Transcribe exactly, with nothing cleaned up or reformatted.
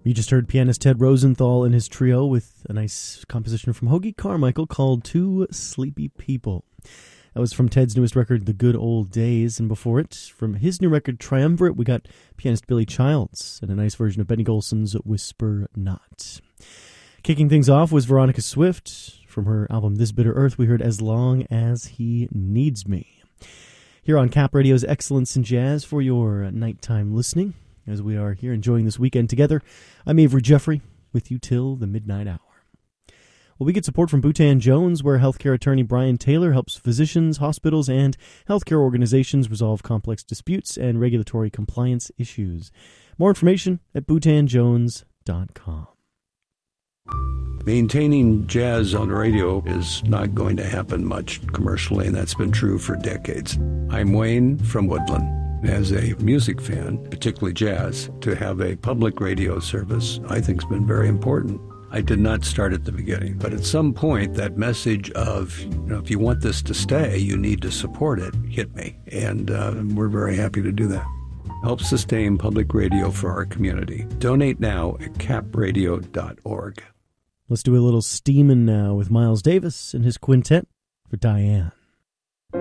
You just heard pianist Ted Rosenthal and his trio with a nice composition from Hoagy Carmichael called Two Sleepy People. That was from Ted's newest record, The Good Old Days, and before it, from his new record, Triumvirate, we got pianist Billy Childs and a nice version of Benny Golson's Whisper Not. Kicking things off was Veronica Swift. From her album This Bitter Earth, we heard As Long As He Needs Me. Here on Cap Radio's Excellence in Jazz for your nighttime listening, as we are here enjoying this weekend together. I'm Avery Jeffrey, with you till the midnight hour. Well, we get support from Boutan Jones, where healthcare attorney Brian Taylor helps physicians, hospitals, and healthcare organizations resolve complex disputes and regulatory compliance issues. More information at boutan jones dot com. Maintaining jazz on the radio is not going to happen much commercially, and that's been true for decades. I'm Wayne from Woodland. As a music fan, particularly jazz, to have a public radio service I think has been very important. I did not start at the beginning, but at some point that message of, you know, if you want this to stay, you need to support it, hit me. And uh, we're very happy to do that. Help sustain public radio for our community. Donate now at cap radio dot org. Let's do a little steaming now with Miles Davis and his quintet for Diane.